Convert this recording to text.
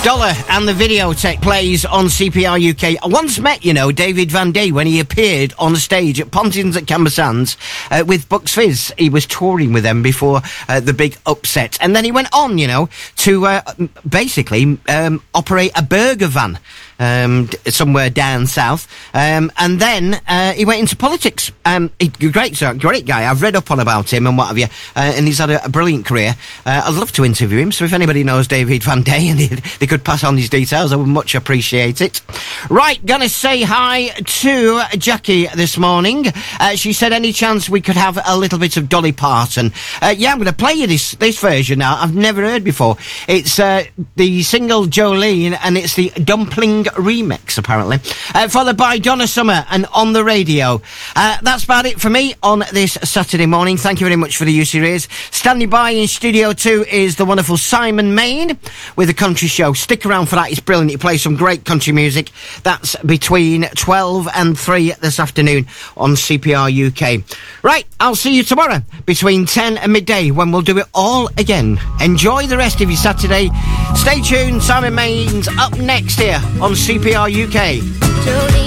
Dollar and the Videotheque plays on CPR UK. I once met, David Van Day when he appeared on the stage at Pontins at Cambersands with Bucks Fizz. He was touring with them before the big upset. And then he went on, to basically operate a burger van somewhere down south. And then he went into politics. Great guy. I've read up on about him and what have you. And he's had a brilliant career. I'd love to interview him. So if anybody knows David Van Day and they could pass on his details, I would much appreciate it. Right, gonna say hi to Jackie this morning. She said, any chance we could have a little bit of Dolly Parton? Yeah, I'm gonna play you this version now. I've never heard before. It's the single Jolene, and it's the Dumpling remix, apparently. Followed by Donna Summer and On the Radio. That's about it for me on this Saturday morning. Thank you very much for the use of your ears. Standing by in Studio 2 is the wonderful Simon Main with the Country Show. Stick around for that, it's brilliant. He plays some great country music. That's between 12 and 3 this afternoon on CPR UK. Right, I'll see you tomorrow between 10 and midday when we'll do it all again. Enjoy the rest of your Saturday. Stay tuned, Simon Main's up next here on CPR UK.